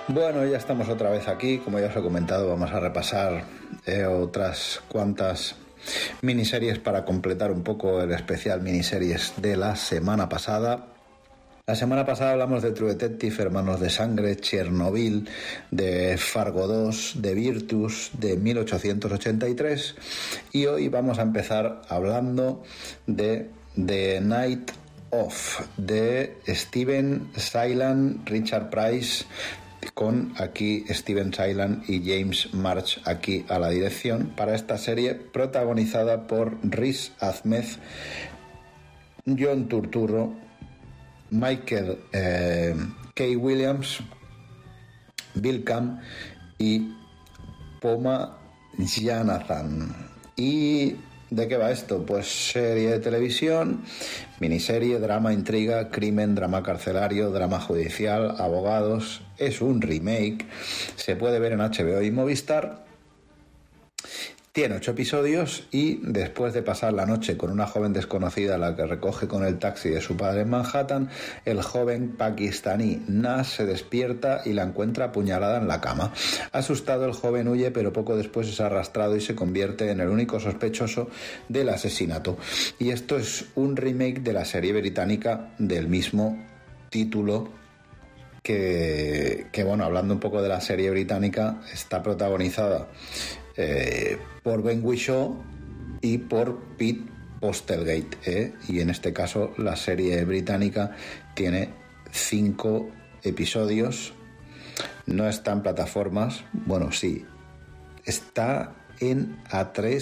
Bueno, ya estamos otra vez aquí. Como ya os he comentado, vamos a repasar otras cuantas miniseries para completar un poco el especial miniseries de la semana pasada. La semana pasada hablamos de True Detective, Hermanos de Sangre, Chernobyl, de Fargo 2, de Virtus, de 1883, y hoy vamos a empezar hablando de The Night Of, de Steven Sailan, Richard Price, con aquí Steven Sailan y James March aquí a la dirección, para esta serie protagonizada por Riz Ahmed, John Turturro, Michael K. Williams, Bill Camp y Poma Janathan. ¿Y de qué va esto? Pues serie de televisión, miniserie, drama, intriga, crimen, drama carcelario, drama judicial, abogados. Es un remake, se puede ver en HBO y Movistar. Tiene 8 episodios y después de pasar la noche con una joven desconocida a la que recoge con el taxi de su padre en Manhattan, el joven pakistaní Naz se despierta y la encuentra apuñalada en la cama. Asustado, el joven huye, pero poco después es arrastrado y se convierte en el único sospechoso del asesinato. Y esto es un remake de la serie británica del mismo título, que bueno, hablando un poco de la serie británica, está protagonizada por Ben Whishaw y por Pete Postlethwaite, y en este caso la serie británica tiene 5 episodios, no está en plataformas, bueno, sí, está en A3